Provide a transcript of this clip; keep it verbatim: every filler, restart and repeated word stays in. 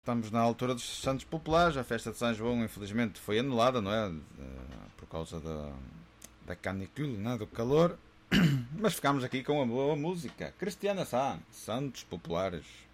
Estamos na altura dos Santos Populares. A festa de São João, infelizmente, foi anulada, não é? Por causa da, da canicule, não é? Do calor. Mas ficámos aqui com a boa música. Cristiana Sá, Santos Populares.